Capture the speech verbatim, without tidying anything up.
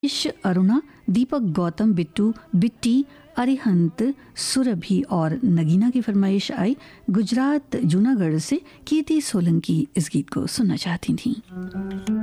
ईश, अरुणा, दीपक, गौतम, बिट्टू, बिट्टी, अरिहंत, सुरभि और नगीना की फरमाइश आई। गुजरात जूनागढ़ से कीर्ति सोलंकी इस गीत को सुनना चाहती थीं।